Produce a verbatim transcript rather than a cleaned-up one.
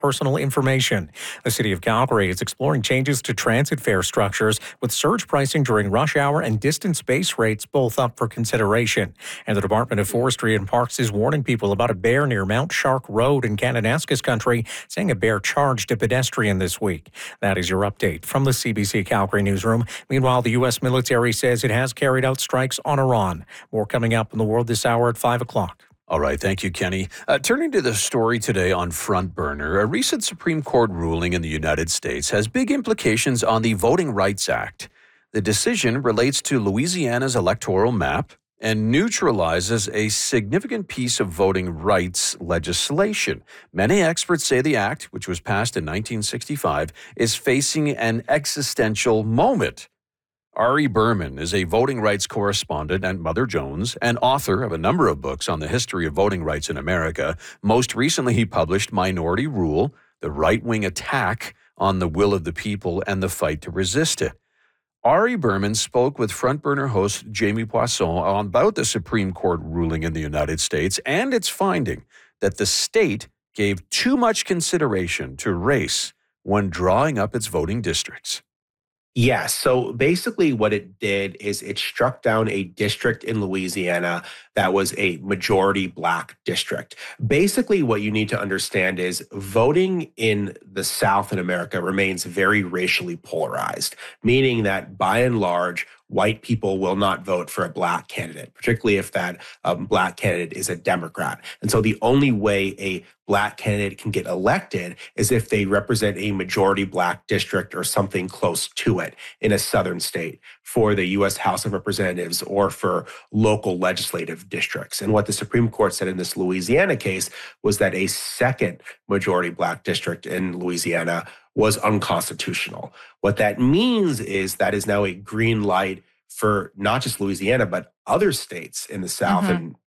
personal information. The City of Calgary is exploring changes to transit fare structures with surge pricing during rush hour and distance-based rates both up for consideration. And the Department of Forestry and Parks is warning people about a bear near Mount Shark Road in Kananaskis Country, saying a bear charged a pedestrian this week. That is your update from the C B C Calgary newsroom. Meanwhile, the U S military says it has carried out strikes on Iran. More coming up in the world this hour at five o'clock. All right, thank you, Kenny. Uh, turning to the story today on Front Burner, a recent Supreme Court ruling in the United States has big implications on the Voting Rights Act. The decision relates to Louisiana's electoral map and neutralizes a significant piece of voting rights legislation. Many experts say the act, which was passed in nineteen sixty-five, is facing an existential moment. Ari Berman is a voting rights correspondent at Mother Jones and author of a number of books on the history of voting rights in America. Most recently, he published Minority Rule, the right-wing attack on the will of the people and the fight to resist it. Ari Berman spoke with Front Burner host Jamie Poisson about the Supreme Court ruling in the United States and its finding that the state gave too much consideration to race when drawing up its voting districts. Yeah, so basically what it did is it struck down a district in Louisiana that was a majority black district. Basically, what you need to understand is voting in the South in America remains very racially polarized, meaning that by and large, white people will not vote for a black candidate, particularly if that um, black candidate is a Democrat. And so the only way a black candidate can get elected is if they represent a majority black district or something close to it in a southern state for the U S House of Representatives or for local legislative districts. And what the Supreme Court said in this Louisiana case was that a second majority black district in Louisiana was unconstitutional. What that means is that is now a green light for not just Louisiana, but other states in the South mm-hmm. and